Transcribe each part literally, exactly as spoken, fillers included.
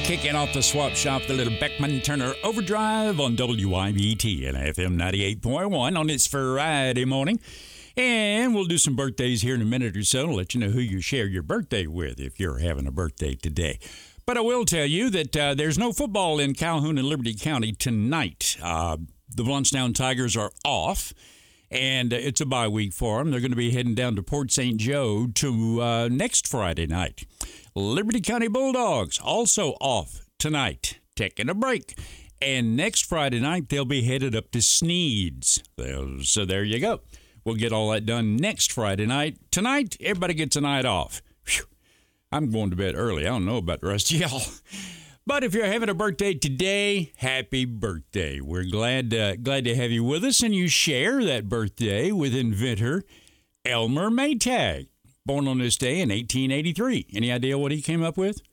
Kicking off the swap shop, the little Beckman Turner Overdrive on W I B T and F M ninety-eight point one on this Friday morning. And we'll do some birthdays here in a minute or so to let you know who you share your birthday with if you're having a birthday today. But I will tell you that uh, there's no football in Calhoun and Liberty County tonight. Uh, the Blountstown Tigers are off, and it's a bye week for them. They're going to be heading down to Port Saint Joe to uh, next Friday night. Liberty County Bulldogs also off tonight, taking a break. And next Friday night, they'll be headed up to Sneads. So there you go. We'll get all that done next Friday night. Tonight, everybody gets a night off. Whew. I'm going to bed early. I don't know about the rest of y'all. But if you're having a birthday today, happy birthday. We're glad, uh, glad to have you with us, and you share that birthday with inventor Elmer Maytag, born on this day in eighteen eighty-three. Any idea what he came up with?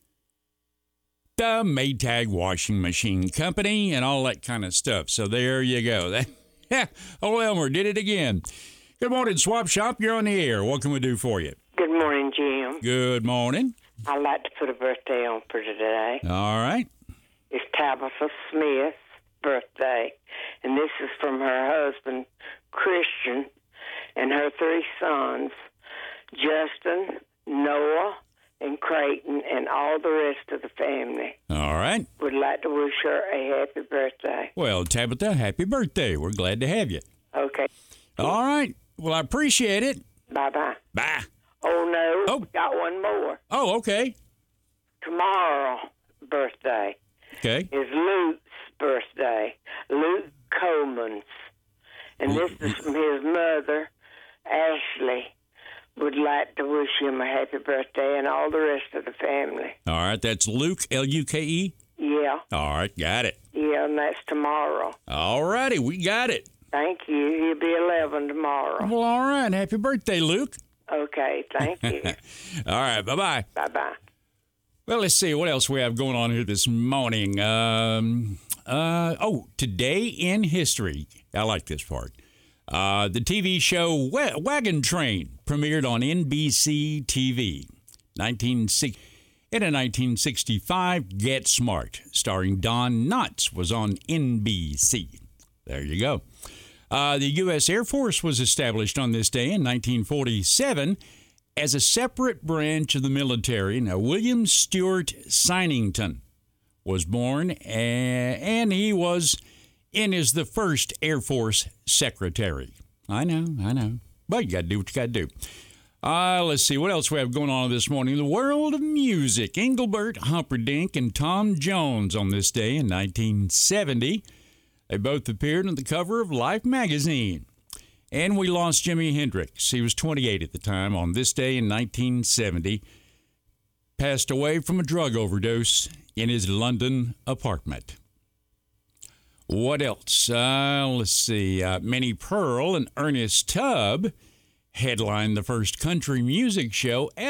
The Maytag Washing Machine Company and all that kind of stuff. So there you go. That, yeah, old Elmer did it again. Good morning, Swap Shop. You're on the air. What can we do for you? Good morning, Jim. Good morning. I'd like to put a birthday on for today. All right. It's Tabitha Smith's birthday, and this is from her husband, Christian, and her three sons, Justin, Noah, and Creighton, and all the rest of the family. All right. Would like to wish her a happy birthday. Well, Tabitha, happy birthday. We're glad to have you. Okay. All right. Well, I appreciate it. Bye-bye. Bye. Oh, no. Oh. We got one more. Oh, okay. Tomorrow birthday Okay. is Luke's birthday, Luke Coleman's. And this is from his mother, Ashley. Would like to wish him a happy birthday and all the rest of the family. All right. That's Luke, L U K E? Yeah. All right. Got it. Yeah, and that's tomorrow. All righty. We got it. Thank you. He'll be eleven tomorrow. Well, all right. Happy birthday, Luke. Okay, thank you. All right. Bye-bye. Bye-bye. Well, let's see what else we have going on here this morning. Um, uh, oh, today in history. I like this part. Uh, the T V show Wa- Wagon Train premiered on N B C T V. nineteen sixty In a nineteen sixty-five, Get Smart, starring Don Knotts, was on N B C. There you go. Uh, the U S Air Force was established on this day in nineteen forty-seven as a separate branch of the military. Now, William Stewart Sinington was born, and he was in as the first Air Force secretary. I know, I know. But you got to do what you got to do. Uh, let's see what else we have going on this morning. The world of music. Engelbert Humperdinck and Tom Jones on this day in nineteen seventy. They both appeared on the cover of Life magazine. And we lost Jimi Hendrix. He was twenty-eight at the time on this day in nineteen seventy. Passed away from a drug overdose in his London apartment. What else? Uh, let's see. Uh, Minnie Pearl and Ernest Tubb headlined the first country music show ever.